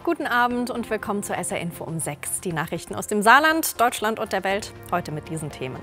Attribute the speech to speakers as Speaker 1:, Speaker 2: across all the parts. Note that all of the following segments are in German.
Speaker 1: Guten Abend und willkommen zur SR Info um 6. Die Nachrichten aus dem Saarland, Deutschland und der Welt, heute mit diesen Themen.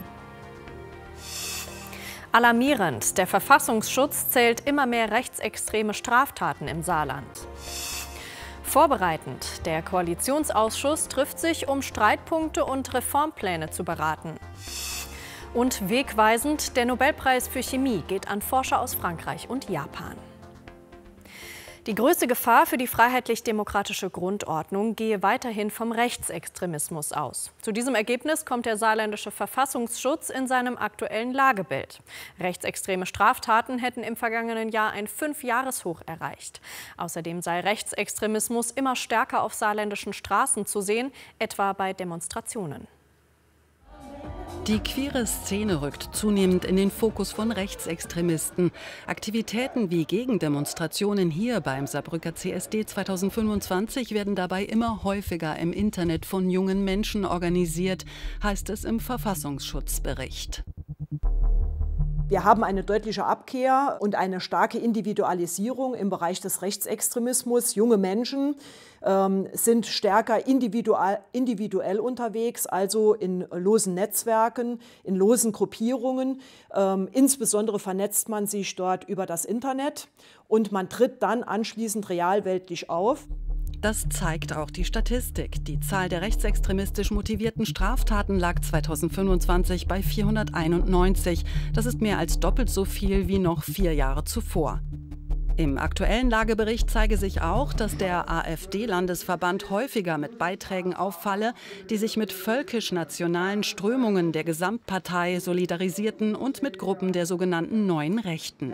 Speaker 1: Alarmierend, der Verfassungsschutz zählt immer mehr rechtsextreme Straftaten im Saarland. Vorbereitend, der Koalitionsausschuss trifft sich, um Streitpunkte und Reformpläne zu beraten. Und wegweisend, der Nobelpreis für Chemie geht an Forscher aus Frankreich und Japan. Die größte Gefahr für die freiheitlich-demokratische Grundordnung gehe weiterhin vom Rechtsextremismus aus. Zu diesem Ergebnis kommt der saarländische Verfassungsschutz in seinem aktuellen Lagebild. Rechtsextreme Straftaten hätten im vergangenen Jahr ein 5-Jahreshoch erreicht. Außerdem sei Rechtsextremismus immer stärker auf saarländischen Straßen zu sehen, etwa bei Demonstrationen.
Speaker 2: Die queere Szene rückt zunehmend in den Fokus von Rechtsextremisten. Aktivitäten wie Gegendemonstrationen hier beim Saarbrücker CSD 2025 werden dabei immer häufiger im Internet von jungen Menschen organisiert, heißt es im Verfassungsschutzbericht.
Speaker 3: Wir haben eine deutliche Abkehr und eine starke Individualisierung im Bereich des Rechtsextremismus. Junge Menschen sind stärker individuell unterwegs, also in losen Netzwerken, in losen Gruppierungen. Insbesondere vernetzt man sich dort über das Internet und man tritt dann anschließend realweltlich auf.
Speaker 2: Das zeigt auch die Statistik. Die Zahl der rechtsextremistisch motivierten Straftaten lag 2025 bei 491. Das ist mehr als doppelt so viel wie noch 4 Jahre zuvor. Im aktuellen Lagebericht zeige sich auch, dass der AfD-Landesverband häufiger mit Beiträgen auffalle, die sich mit völkisch-nationalen Strömungen der Gesamtpartei solidarisierten und mit Gruppen der sogenannten Neuen Rechten.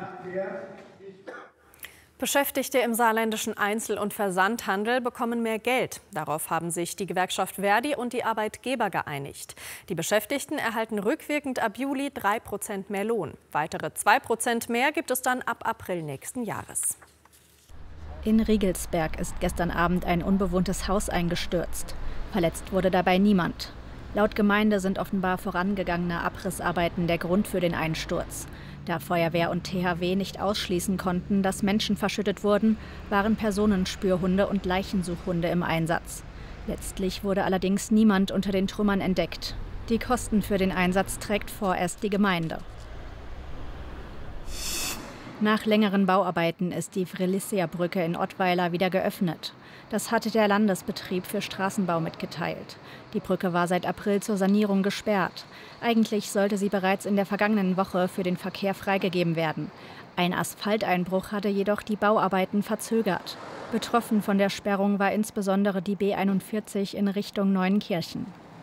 Speaker 1: Beschäftigte im saarländischen Einzel- und Versandhandel bekommen mehr Geld. Darauf haben sich die Gewerkschaft Verdi und die Arbeitgeber geeinigt. Die Beschäftigten erhalten rückwirkend ab Juli 3% mehr Lohn. Weitere 2% mehr gibt es dann ab April nächsten Jahres.
Speaker 4: In Riegelsberg ist gestern Abend ein unbewohntes Haus eingestürzt. Verletzt wurde dabei niemand. Laut Gemeinde sind offenbar vorangegangene Abrissarbeiten der Grund für den Einsturz. Da Feuerwehr und THW nicht ausschließen konnten, dass Menschen verschüttet wurden, waren Personenspürhunde und Leichensuchhunde im Einsatz. Letztlich wurde allerdings niemand unter den Trümmern entdeckt. Die Kosten für den Einsatz trägt vorerst die Gemeinde. Nach längeren Bauarbeiten ist die Vrilicia-Brücke in Ottweiler wieder geöffnet. Das hatte der Landesbetrieb für Straßenbau mitgeteilt. Die Brücke war seit April zur Sanierung gesperrt. Eigentlich sollte sie bereits in der vergangenen Woche für den Verkehr freigegeben werden. Ein Asphalteinbruch hatte jedoch die Bauarbeiten verzögert. Betroffen von der Sperrung war insbesondere die B41 in Richtung Neuenkirchen.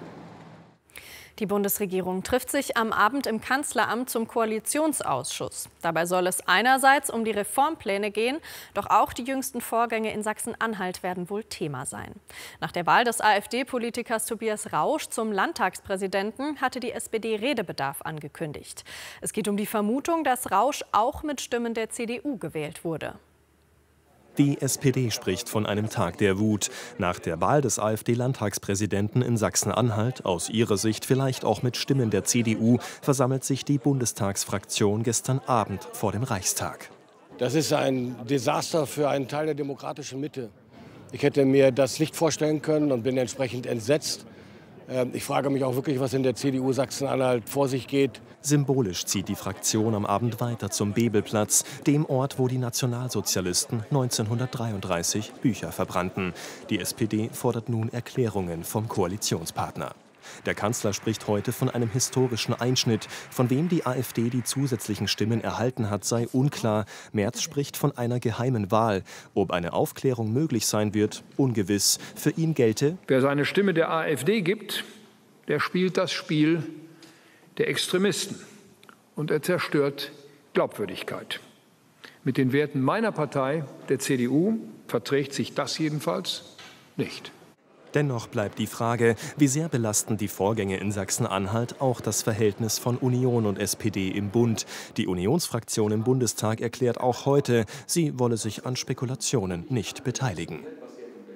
Speaker 1: Die Bundesregierung trifft sich am Abend im Kanzleramt zum Koalitionsausschuss. Dabei soll es einerseits um die Reformpläne gehen, doch auch die jüngsten Vorgänge in Sachsen-Anhalt werden wohl Thema sein. Nach der Wahl des AfD-Politikers Tobias Rausch zum Landtagspräsidenten hatte die SPD Redebedarf angekündigt. Es geht um die Vermutung, dass Rausch auch mit Stimmen der CDU gewählt wurde.
Speaker 5: Die SPD spricht von einem Tag der Wut. Nach der Wahl des AfD-Landtagspräsidenten in Sachsen-Anhalt, aus ihrer Sicht vielleicht auch mit Stimmen der CDU, versammelt sich die Bundestagsfraktion gestern Abend vor dem Reichstag.
Speaker 6: Das ist ein Desaster für einen Teil der demokratischen Mitte. Ich hätte mir das nicht vorstellen können und bin entsprechend entsetzt. Ich frage mich auch wirklich, was in der CDU Sachsen-Anhalt vor sich geht.
Speaker 5: Symbolisch zieht die Fraktion am Abend weiter zum Bebelplatz, dem Ort, wo die Nationalsozialisten 1933 Bücher verbrannten. Die SPD fordert nun Erklärungen vom Koalitionspartner. Der Kanzler spricht heute von einem historischen Einschnitt. Von wem die AfD die zusätzlichen Stimmen erhalten hat, sei unklar. Merz spricht von einer geheimen Wahl. Ob eine Aufklärung möglich sein wird, ungewiss. Für ihn gelte:
Speaker 7: Wer seine Stimme der AfD gibt, der spielt das Spiel der Extremisten. Und er zerstört Glaubwürdigkeit. Mit den Werten meiner Partei, der CDU, verträgt sich das jedenfalls nicht.
Speaker 5: Dennoch bleibt die Frage, wie sehr belasten die Vorgänge in Sachsen-Anhalt auch das Verhältnis von Union und SPD im Bund. Die Unionsfraktion im Bundestag erklärt auch heute, sie wolle sich an Spekulationen nicht beteiligen.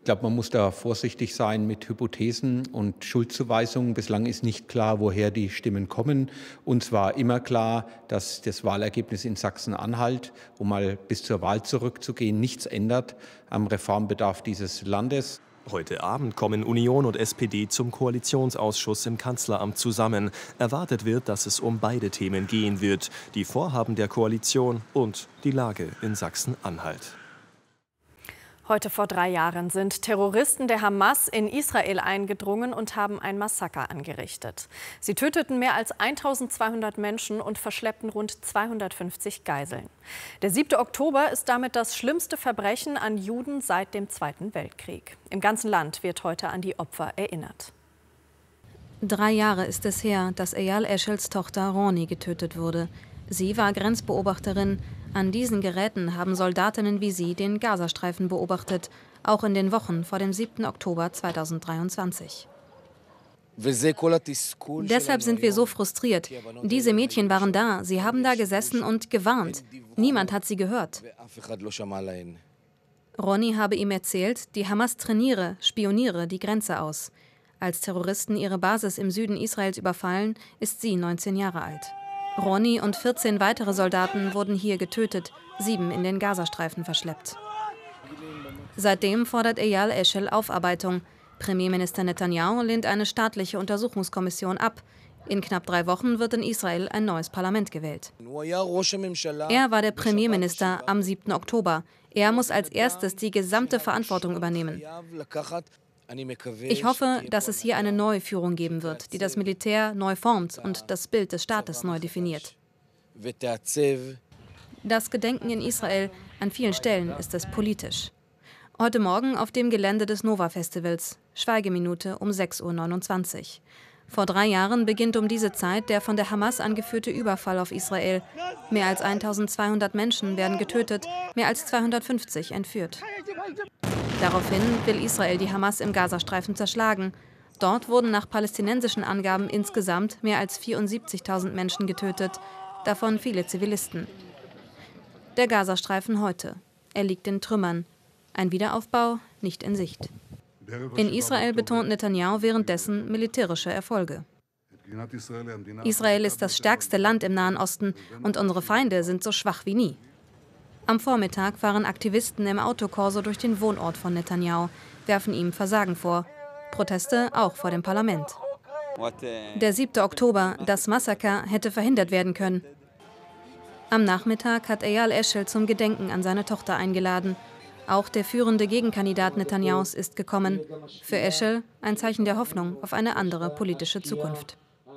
Speaker 8: Ich glaube, man muss da vorsichtig sein mit Hypothesen und Schuldzuweisungen. Bislang ist nicht klar, woher die Stimmen kommen. Uns war immer klar, dass das Wahlergebnis in Sachsen-Anhalt, um mal bis zur Wahl zurückzugehen, nichts ändert am Reformbedarf dieses Landes.
Speaker 5: Heute Abend kommen Union und SPD zum Koalitionsausschuss im Kanzleramt zusammen. Erwartet wird, dass es um beide Themen gehen wird: die Vorhaben der Koalition und die Lage in Sachsen-Anhalt.
Speaker 1: Heute vor 3 Jahren sind Terroristen der Hamas in Israel eingedrungen und haben ein Massaker angerichtet. Sie töteten mehr als 1200 Menschen und verschleppten rund 250 Geiseln. Der 7. Oktober ist damit das schlimmste Verbrechen an Juden seit dem Zweiten Weltkrieg. Im ganzen Land wird heute an die Opfer erinnert.
Speaker 9: 3 Jahre ist es her, dass Eyal Eschels Tochter Roni getötet wurde. Sie war Grenzbeobachterin. An diesen Geräten haben Soldatinnen wie sie den Gazastreifen beobachtet, auch in den Wochen vor dem 7. Oktober 2023.
Speaker 10: Deshalb sind wir so frustriert. Diese Mädchen waren da, sie haben da gesessen und gewarnt. Niemand hat sie gehört.
Speaker 9: Roni habe ihm erzählt, die Hamas spioniere die Grenze aus. Als Terroristen ihre Basis im Süden Israels überfallen, ist sie 19 Jahre alt. Roni und 14 weitere Soldaten wurden hier getötet, 7 in den Gazastreifen verschleppt. Seitdem fordert Eyal Eschel Aufarbeitung. Premierminister Netanyahu lehnt eine staatliche Untersuchungskommission ab. In knapp 3 Wochen wird in Israel ein neues Parlament gewählt. Er war der Premierminister am 7. Oktober. Er muss als erstes die gesamte Verantwortung übernehmen. Ich hoffe, dass es hier eine neue Führung geben wird, die das Militär neu formt und das Bild des Staates neu definiert. Das Gedenken in Israel, an vielen Stellen ist es politisch. Heute Morgen auf dem Gelände des Nova-Festivals, Schweigeminute um 6:29 Uhr. Vor 3 Jahren beginnt um diese Zeit der von der Hamas angeführte Überfall auf Israel. Mehr als 1200 Menschen werden getötet, mehr als 250 entführt. Daraufhin will Israel die Hamas im Gazastreifen zerschlagen. Dort wurden nach palästinensischen Angaben insgesamt mehr als 74.000 Menschen getötet, davon viele Zivilisten. Der Gazastreifen heute. Er liegt in Trümmern. Ein Wiederaufbau nicht in Sicht. In Israel betont Netanyahu währenddessen militärische Erfolge. Israel ist das stärkste Land im Nahen Osten und unsere Feinde sind so schwach wie nie. Am Vormittag fahren Aktivisten im Autokorso durch den Wohnort von Netanyahu, werfen ihm Versagen vor. Proteste auch vor dem Parlament. Der 7. Oktober, das Massaker, hätte verhindert werden können. Am Nachmittag hat Eyal Eschel zum Gedenken an seine Tochter eingeladen. Auch der führende Gegenkandidat Netanyahus ist gekommen. Für Eschel ein Zeichen der Hoffnung auf eine andere politische Zukunft.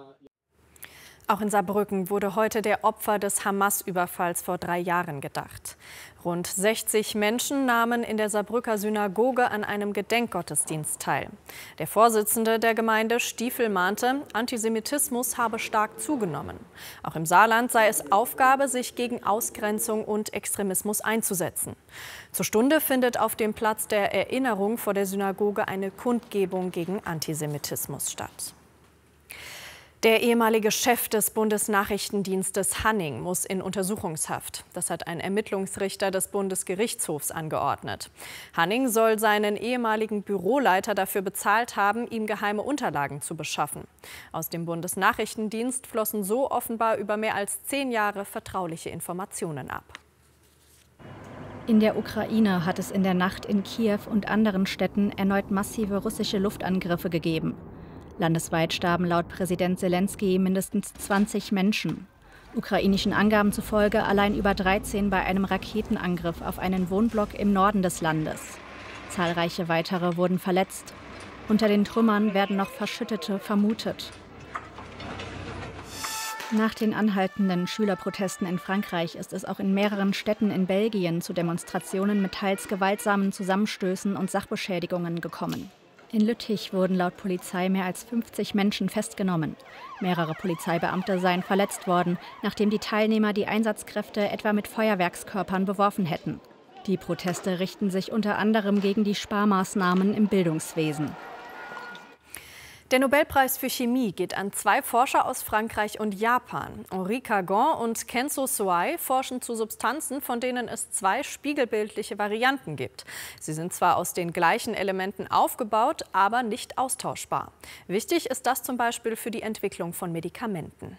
Speaker 1: Auch in Saarbrücken wurde heute der Opfer des Hamas-Überfalls vor 3 Jahren gedacht. Rund 60 Menschen nahmen in der Saarbrücker Synagoge an einem Gedenkgottesdienst teil. Der Vorsitzende der Gemeinde Stiefel mahnte, Antisemitismus habe stark zugenommen. Auch im Saarland sei es Aufgabe, sich gegen Ausgrenzung und Extremismus einzusetzen. Zur Stunde findet auf dem Platz der Erinnerung vor der Synagoge eine Kundgebung gegen Antisemitismus statt. Der ehemalige Chef des Bundesnachrichtendienstes Hanning muss in Untersuchungshaft. Das hat ein Ermittlungsrichter des Bundesgerichtshofs angeordnet. Hanning soll seinen ehemaligen Büroleiter dafür bezahlt haben, ihm geheime Unterlagen zu beschaffen. Aus dem Bundesnachrichtendienst flossen so offenbar über mehr als 10 Jahre vertrauliche Informationen ab.
Speaker 4: In der Ukraine hat es in der Nacht in Kiew und anderen Städten erneut massive russische Luftangriffe gegeben. Landesweit starben laut Präsident Selenskyj mindestens 20 Menschen. Ukrainischen Angaben zufolge allein über 13 bei einem Raketenangriff auf einen Wohnblock im Norden des Landes. Zahlreiche weitere wurden verletzt. Unter den Trümmern werden noch Verschüttete vermutet. Nach den anhaltenden Schülerprotesten in Frankreich ist es auch in mehreren Städten in Belgien zu Demonstrationen mit teils gewaltsamen Zusammenstößen und Sachbeschädigungen gekommen. In Lüttich wurden laut Polizei mehr als 50 Menschen festgenommen. Mehrere Polizeibeamte seien verletzt worden, nachdem die Teilnehmer die Einsatzkräfte etwa mit Feuerwerkskörpern beworfen hätten. Die Proteste richten sich unter anderem gegen die Sparmaßnahmen im Bildungswesen.
Speaker 1: Der Nobelpreis für Chemie geht an 2 Forscher aus Frankreich und Japan. Henri Cargan und Kenzo Soai forschen zu Substanzen, von denen es 2 spiegelbildliche Varianten gibt. Sie sind zwar aus den gleichen Elementen aufgebaut, aber nicht austauschbar. Wichtig ist das zum Beispiel für die Entwicklung von Medikamenten.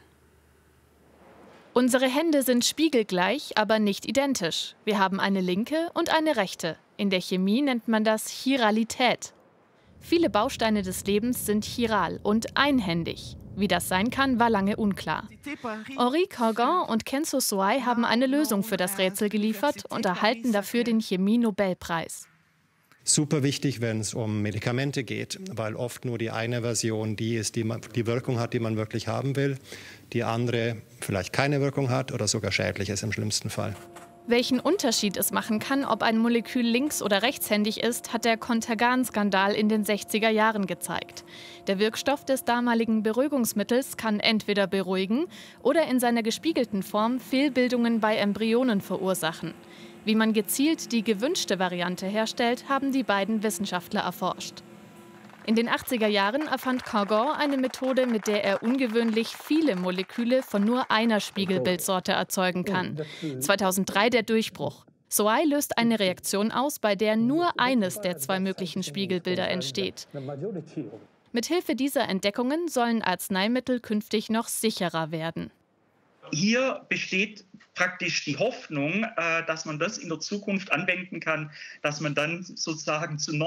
Speaker 11: Unsere Hände sind spiegelgleich, aber nicht identisch. Wir haben eine linke und eine rechte. In der Chemie nennt man das Chiralität. Viele Bausteine des Lebens sind chiral und einhändig. Wie das sein kann, war lange unklar. Henri Cargan und Kenzo Soai haben eine Lösung für das Rätsel geliefert und erhalten dafür den Chemie-Nobelpreis.
Speaker 12: Super wichtig, wenn es um Medikamente geht, weil oft nur die eine Version die ist, die Wirkung hat, die man wirklich haben will. Die andere vielleicht keine Wirkung hat oder sogar schädlich ist im schlimmsten Fall.
Speaker 11: Welchen Unterschied es machen kann, ob ein Molekül links- oder rechtshändig ist, hat der Contergan-Skandal in den 60er Jahren gezeigt. Der Wirkstoff des damaligen Beruhigungsmittels kann entweder beruhigen oder in seiner gespiegelten Form Fehlbildungen bei Embryonen verursachen. Wie man gezielt die gewünschte Variante herstellt, haben die beiden Wissenschaftler erforscht. In den 80er Jahren erfand Cargan eine Methode, mit der er ungewöhnlich viele Moleküle von nur einer Spiegelbildsorte erzeugen kann. 2003 der Durchbruch. Soai löst eine Reaktion aus, bei der nur eines der 2 möglichen Spiegelbilder entsteht. Mithilfe dieser Entdeckungen sollen Arzneimittel künftig noch sicherer werden.
Speaker 13: Hier besteht praktisch die Hoffnung, dass man das in der Zukunft anwenden kann, dass man dann sozusagen zu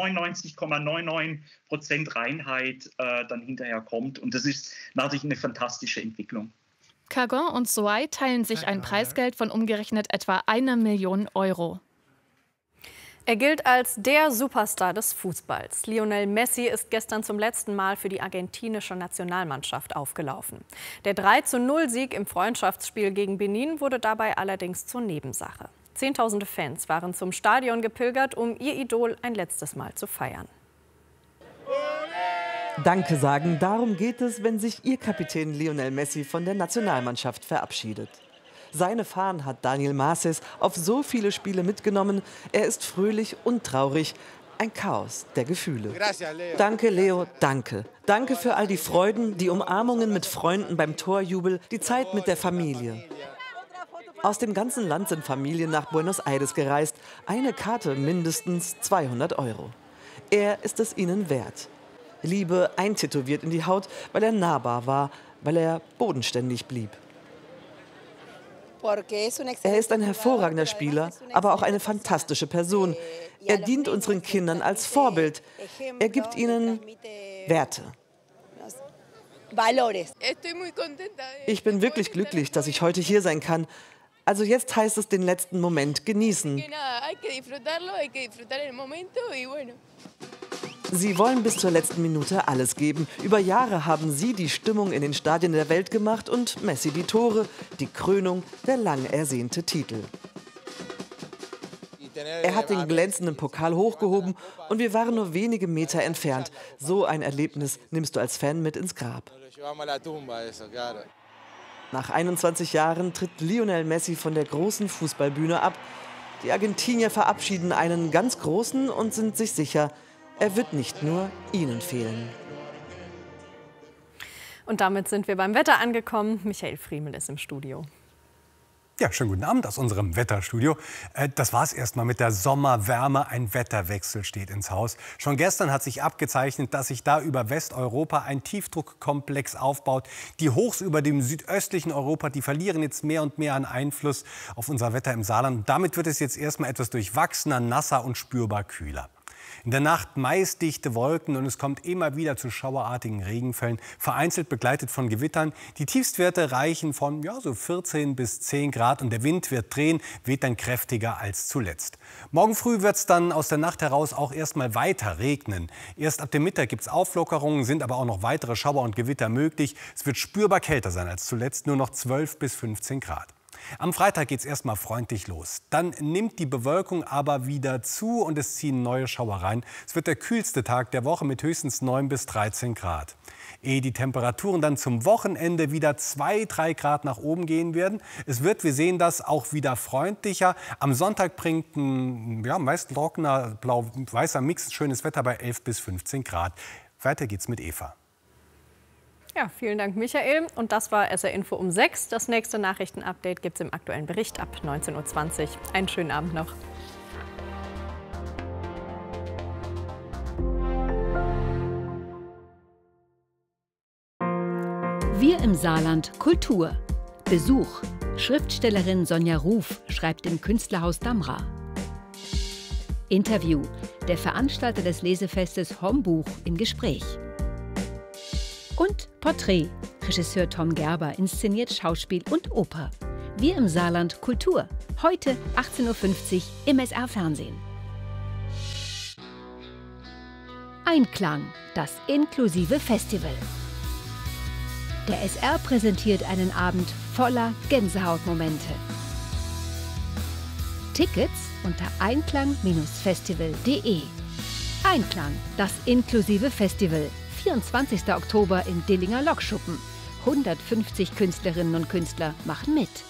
Speaker 13: 99,99% Reinheit dann hinterher kommt. Und das ist natürlich eine fantastische Entwicklung.
Speaker 11: Cargan und Soai teilen sich ein Preisgeld von umgerechnet etwa 1 Million Euro.
Speaker 1: Er gilt als der Superstar des Fußballs. Lionel Messi ist gestern zum letzten Mal für die argentinische Nationalmannschaft aufgelaufen. Der 3:0-Sieg im Freundschaftsspiel gegen Benin wurde dabei allerdings zur Nebensache. Zehntausende Fans waren zum Stadion gepilgert, um ihr Idol ein letztes Mal zu feiern.
Speaker 14: Danke sagen, darum geht es, wenn sich ihr Kapitän Lionel Messi von der Nationalmannschaft verabschiedet. Seine Fahnen hat Daniel Maces auf so viele Spiele mitgenommen. Er ist fröhlich und traurig. Ein Chaos der Gefühle. Danke, Leo, danke. Danke für all die Freuden, die Umarmungen mit Freunden beim Torjubel, die Zeit mit der Familie. Aus dem ganzen Land sind Familien nach Buenos Aires gereist. Eine Karte mindestens 200 Euro. Er ist es ihnen wert. Liebe eintätowiert in die Haut, weil er nahbar war, weil er bodenständig blieb. Er ist ein hervorragender Spieler, aber auch eine fantastische Person. Er dient unseren Kindern als Vorbild. Er gibt ihnen Werte. Ich bin wirklich glücklich, dass ich heute hier sein kann. Also jetzt heißt es den letzten Moment genießen. Sie wollen bis zur letzten Minute alles geben. Über Jahre haben sie die Stimmung in den Stadien der Welt gemacht und Messi die Tore, die Krönung, der lang ersehnte Titel. Er hat den glänzenden Pokal hochgehoben und wir waren nur wenige Meter entfernt. So ein Erlebnis nimmst du als Fan mit ins Grab. Nach 21 Jahren tritt Lionel Messi von der großen Fußballbühne ab. Die Argentinier verabschieden einen ganz Großen und sind sich sicher, er wird nicht nur ihnen fehlen.
Speaker 1: Und damit sind wir beim Wetter angekommen. Michael Friemel ist im Studio.
Speaker 15: Ja, schönen guten Abend aus unserem Wetterstudio. Das war's erstmal mit der Sommerwärme. Ein Wetterwechsel steht ins Haus. Schon gestern hat sich abgezeichnet, dass sich da über Westeuropa ein Tiefdruckkomplex aufbaut. Die Hochs über dem südöstlichen Europa, die verlieren jetzt mehr und mehr an Einfluss auf unser Wetter im Saarland. Damit wird es jetzt erstmal etwas durchwachsener, nasser und spürbar kühler. In der Nacht meist dichte Wolken und es kommt immer wieder zu schauerartigen Regenfällen, vereinzelt begleitet von Gewittern. Die Tiefstwerte reichen von so 14 bis 10 Grad und der Wind wird drehen, weht dann kräftiger als zuletzt. Morgen früh wird es dann aus der Nacht heraus auch erstmal weiter regnen. Erst ab dem Mittag gibt es Auflockerungen, sind aber auch noch weitere Schauer und Gewitter möglich. Es wird spürbar kälter sein als zuletzt, nur noch 12 bis 15 Grad. Am Freitag geht es erstmal freundlich los. Dann nimmt die Bewölkung aber wieder zu und es ziehen neue Schauer rein. Es wird der kühlste Tag der Woche mit höchstens 9 bis 13 Grad. Ehe die Temperaturen dann zum Wochenende wieder 2-3 Grad nach oben gehen werden. Es wird, wir sehen das, auch wieder freundlicher. Am Sonntag bringt ein meist trockener blau-weißer Mix schönes Wetter bei 11 bis 15 Grad. Weiter geht's mit Eva.
Speaker 1: Ja, vielen Dank, Michael. Und das war SR Info um 6. Das nächste Nachrichtenupdate gibt es im aktuellen Bericht ab 19:20 Uhr. Einen schönen Abend noch.
Speaker 16: Wir im Saarland Kultur. Besuch. Schriftstellerin Sonja Ruf schreibt im Künstlerhaus Damra. Interview. Der Veranstalter des Lesefestes Hombuch im Gespräch. Und Porträt. Regisseur Tom Gerber inszeniert Schauspiel und Oper. Wir im Saarland Kultur. Heute 18:50 Uhr im SR-Fernsehen. Einklang. Das inklusive Festival. Der SR präsentiert einen Abend voller Gänsehautmomente. Tickets unter einklang-festival.de. Einklang, das inklusive Festival. 24. Oktober im Dillinger Lokschuppen. 150 Künstlerinnen und Künstler machen mit.